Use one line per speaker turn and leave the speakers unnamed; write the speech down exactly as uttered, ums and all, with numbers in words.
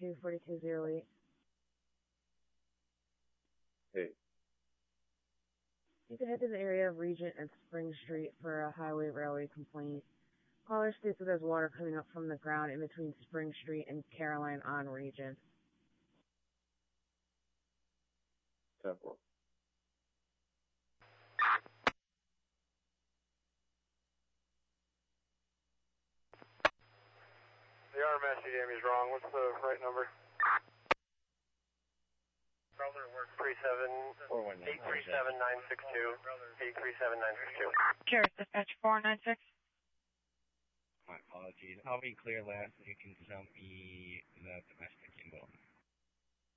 two four two zero eight.
Hey.
You can head to the area of Regent and Spring Street for a highway railway complaint. Caller states that there's water coming up from the ground in between Spring Street and Caroline on Regent.
ten four.
The R M S C D M is wrong. What's the right number? three seven eight three seven nine six two. eight three seven nine six two.
Cheers, dispatch four nine six.
My apologies. I'll be clear last. You can tell me the domestic involved.